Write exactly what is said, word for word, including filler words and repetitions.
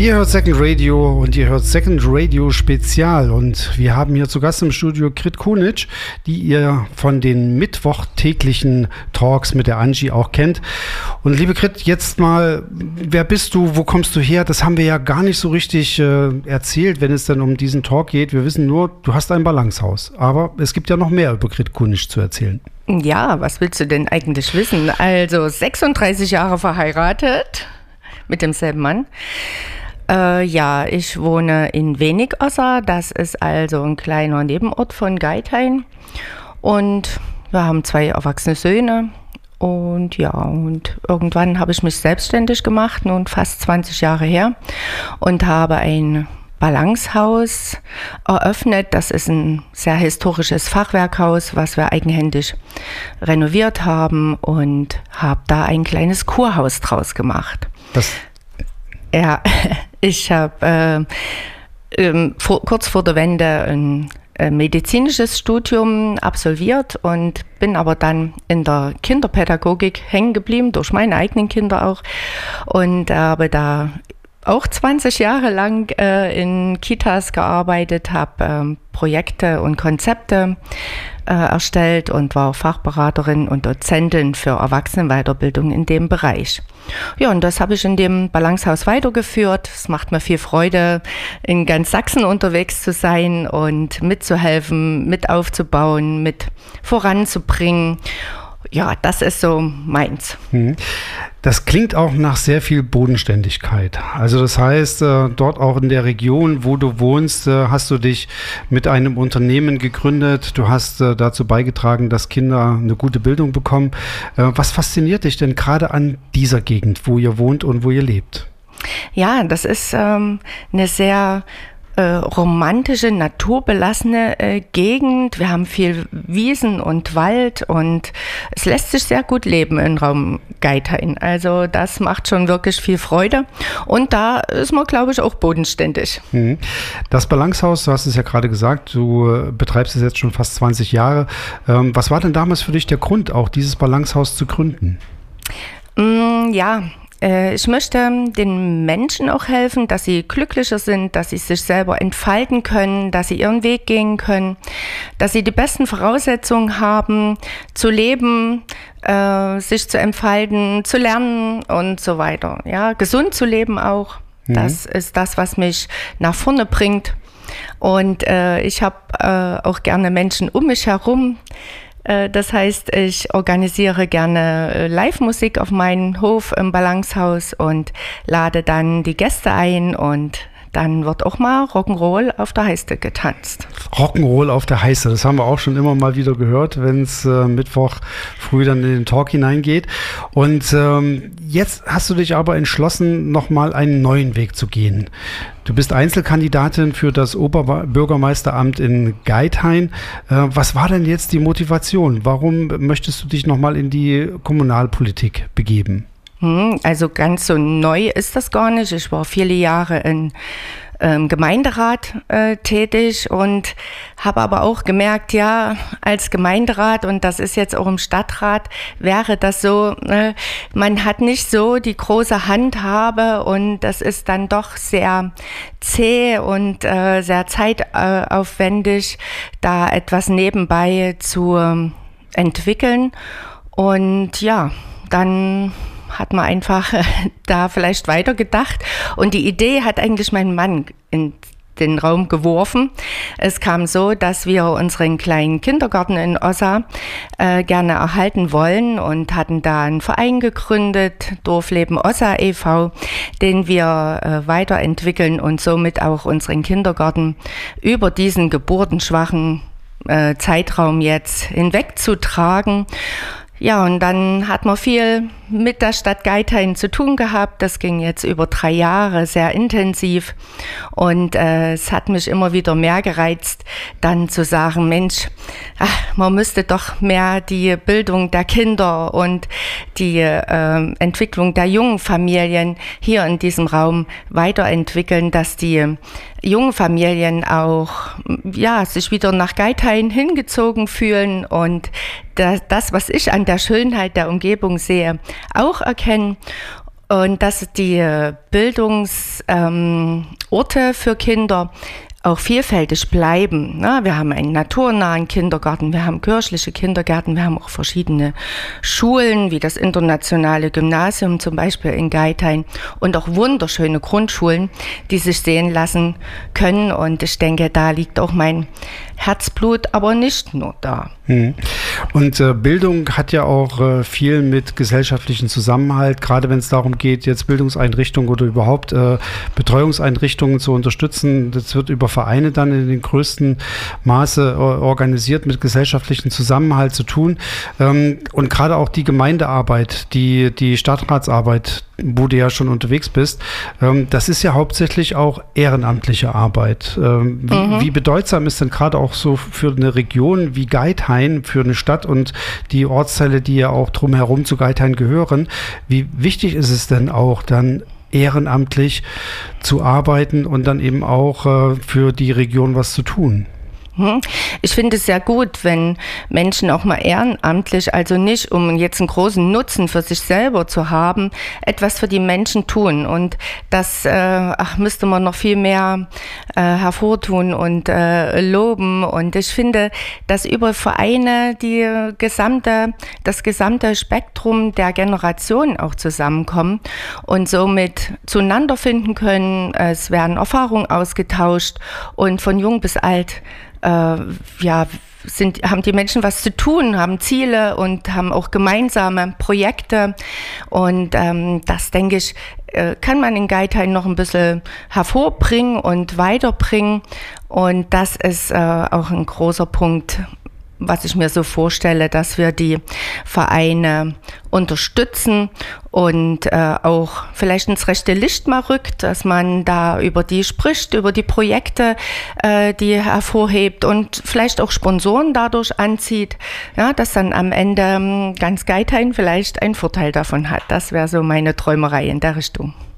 Ihr hört Second Radio und ihr hört Second Radio Spezial und wir haben hier zu Gast im Studio Grit Kunitsch, die ihr von den mittwochtäglichen Talks mit der Angie auch kennt. Und liebe Grit, jetzt mal, wer bist du, wo kommst du her? Das haben wir ja gar nicht so richtig äh, erzählt, wenn es dann um diesen Talk geht. Wir wissen nur, du hast ein Balancehaus, aber es gibt ja noch mehr über Grit Kunitsch zu erzählen. Ja, was willst du denn eigentlich wissen? Also sechsunddreißig Jahre verheiratet mit demselben Mann. Äh, ja, ich wohne in Wenigosser, das ist also ein kleiner Nebenort von Geithain und wir haben zwei erwachsene Söhne und ja, und irgendwann habe ich mich selbstständig gemacht, nun fast zwanzig Jahre her und habe ein Balancehaus eröffnet. Das ist ein sehr historisches Fachwerkhaus, was wir eigenhändig renoviert haben und habe da ein kleines Kurhaus draus gemacht. Das Ja, ich habe äh, ähm, vor, kurz vor der Wende ein äh, medizinisches Studium absolviert und bin aber dann in der Kinderpädagogik hängen geblieben, durch meine eigenen Kinder auch, und habe da auch zwanzig Jahre lang äh, in Kitas gearbeitet, habe ähm, Projekte und Konzepte äh, erstellt und war Fachberaterin und Dozentin für Erwachsenenweiterbildung in dem Bereich. Ja, und das habe ich in dem Balancehaus weitergeführt. Es macht mir viel Freude, in ganz Sachsen unterwegs zu sein und mitzuhelfen, mit aufzubauen, mit voranzubringen. Ja, das ist so meins. Das klingt auch nach sehr viel Bodenständigkeit. Also das heißt, dort auch in der Region, wo du wohnst, hast du dich mit einem Unternehmen gegründet. Du hast dazu beigetragen, dass Kinder eine gute Bildung bekommen. Was fasziniert dich denn gerade an dieser Gegend, wo ihr wohnt und wo ihr lebt? Ja, das ist ähm, eine sehr Äh, romantische, naturbelassene äh, Gegend. Wir haben viel Wiesen und Wald und es lässt sich sehr gut leben im Raum Geithain. Also das macht schon wirklich viel Freude und da ist man, glaube ich, auch bodenständig. Das Balancehaus, du hast es ja gerade gesagt, du betreibst es jetzt schon fast zwanzig Jahre. Ähm, was war denn damals für dich der Grund, auch dieses Balancehaus zu gründen? Mm, ja, Ich möchte den Menschen auch helfen, dass sie glücklicher sind, dass sie sich selber entfalten können, dass sie ihren Weg gehen können, dass sie die besten Voraussetzungen haben, zu leben, äh, sich zu entfalten, zu lernen und so weiter. Ja, gesund zu leben auch. Mhm. Das ist das, was mich nach vorne bringt. Und äh, ich habe äh, auch gerne Menschen um mich herum. Das heißt, ich organisiere gerne Live-Musik auf meinem Hof im Balancehaus und lade dann die Gäste ein und dann wird auch mal Rock'n'Roll auf der Heiste getanzt. Rock'n'Roll auf der Heiste, das haben wir auch schon immer mal wieder gehört, wenn es äh, Mittwoch früh dann in den Talk hineingeht. Und ähm, jetzt hast du dich aber entschlossen, nochmal einen neuen Weg zu gehen. Du bist Einzelkandidatin für das Oberbürgermeisteramt in Geithain. Äh, was war denn jetzt die Motivation? Warum möchtest du dich nochmal in die Kommunalpolitik begeben? Also ganz so neu ist das gar nicht. Ich war viele Jahre im ähm, Gemeinderat äh, tätig und habe aber auch gemerkt, ja, als Gemeinderat, und das ist jetzt auch im Stadtrat, wäre das so, äh, man hat nicht so die große Handhabe und das ist dann doch sehr zäh und äh, sehr zeitaufwendig, da etwas nebenbei zu äh, entwickeln. Und ja, dann hat man einfach äh, da vielleicht weitergedacht. Und die Idee hat eigentlich mein Mann in den Raum geworfen. Es kam so, dass wir unseren kleinen Kindergarten in Ossa äh, gerne erhalten wollen und hatten da einen Verein gegründet, Dorfleben Ossa e V, den wir äh, weiterentwickeln und somit auch unseren Kindergarten über diesen geburtenschwachen äh, Zeitraum jetzt hinwegzutragen. Ja, und dann hat man viel mit der Stadt Geithain zu tun gehabt. Das ging jetzt über drei Jahre, sehr intensiv. Und äh, es hat mich immer wieder mehr gereizt, dann zu sagen, Mensch, ach, man müsste doch mehr die Bildung der Kinder und die äh, Entwicklung der jungen Familien hier in diesem Raum weiterentwickeln, dass die jungen Familien auch ja, sich wieder nach Geithain hingezogen fühlen und das, das, was ich an der Schönheit der Umgebung sehe, auch erkennen. Und dass die Bildungsorte ähm, für Kinder auch vielfältig bleiben. Na, wir haben einen naturnahen Kindergarten, wir haben kirchliche Kindergärten, wir haben auch verschiedene Schulen, wie das internationale Gymnasium zum Beispiel in Geithain und auch wunderschöne Grundschulen, die sich sehen lassen können. Und ich denke, da liegt auch mein Herzblut, aber nicht nur da. Und äh, Bildung hat ja auch äh, viel mit gesellschaftlichem Zusammenhalt, gerade wenn es darum geht, jetzt Bildungseinrichtungen oder überhaupt äh, Betreuungseinrichtungen zu unterstützen. Das wird über Vereine dann in den größten Maße äh, organisiert, mit gesellschaftlichem Zusammenhalt zu tun. Ähm, und gerade auch die Gemeindearbeit, die, die Stadtratsarbeit, wo du ja schon unterwegs bist, ähm, das ist ja hauptsächlich auch ehrenamtliche Arbeit. Ähm, wie, mhm. wie bedeutsam ist denn gerade auch so für eine Region wie Geithain, für eine Stadt und die Ortsteile, die ja auch drumherum zu Geithain gehören, wie wichtig ist es denn auch dann ehrenamtlich zu arbeiten und dann eben auch äh, für die Region was zu tun? Ich finde es sehr gut, wenn Menschen auch mal ehrenamtlich, also nicht um jetzt einen großen Nutzen für sich selber zu haben, etwas für die Menschen tun. Und das äh, ach, müsste man noch viel mehr äh, hervortun und äh, loben. Und ich finde, dass über Vereine die gesamte, das gesamte Spektrum der Generationen auch zusammenkommen und somit zueinander finden können. Es werden Erfahrungen ausgetauscht und von jung bis alt Äh, ja, sind, haben die Menschen was zu tun, haben Ziele und haben auch gemeinsame Projekte. Und ähm, das, denke ich, äh, kann man in Geithain noch ein bisschen hervorbringen und weiterbringen. Und das ist äh, auch ein großer Punkt, was ich mir so vorstelle, dass wir die Vereine unterstützen und äh, auch vielleicht ins rechte Licht mal rückt, dass man da über die spricht, über die Projekte, äh, die hervorhebt und vielleicht auch Sponsoren dadurch anzieht, ja, dass dann am Ende ganz Geithain vielleicht einen Vorteil davon hat. Das wäre so meine Träumerei in der Richtung.